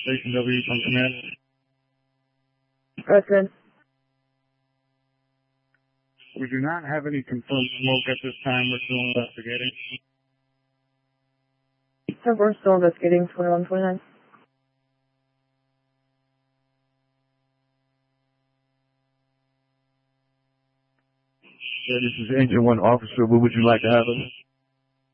Station W from command. That's good. We do not have any confirmed smoke at this time. We're still investigating. So we're still investigating 2129. Yeah, this is Engine 1 officer. What would you like to have us?